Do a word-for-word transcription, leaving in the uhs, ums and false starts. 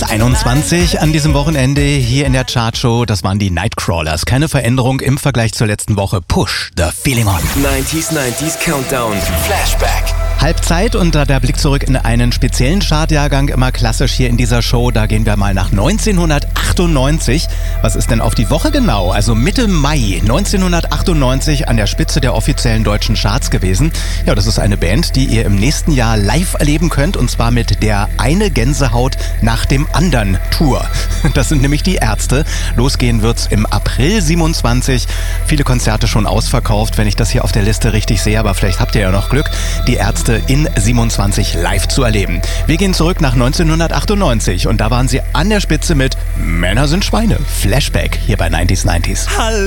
einundzwanzig an diesem Wochenende hier in der Chartshow. Das waren die Nightcrawlers. Keine Veränderung im Vergleich zur letzten Woche. Push the feeling on. neunzig neunzig Countdown. Flashback. Halbzeit und da der Blick zurück in einen speziellen Chartjahrgang, immer klassisch hier in dieser Show. Da gehen wir mal nach neunzehnhundertachtundneunzig. Was ist denn auf die Woche genau? Also Mitte Mai neunzehnhundertachtundneunzig an der Spitze der offiziellen deutschen Charts gewesen. Ja, das ist eine Band, die ihr im nächsten Jahr live erleben könnt, und zwar mit der Eine Gänsehaut nach dem anderen Tour. Das sind nämlich die Ärzte. Losgehen wird's im April siebenundzwanzig. Viele Konzerte schon ausverkauft, wenn ich das hier auf der Liste richtig sehe, aber vielleicht habt ihr ja noch Glück, die Ärzte in siebenundzwanzig live zu erleben. Wir gehen zurück nach neunzehnhundertachtundneunzig und da waren sie an der Spitze mit Männer sind Schweine. Flashback hier bei neunzig neunzig. Hallo.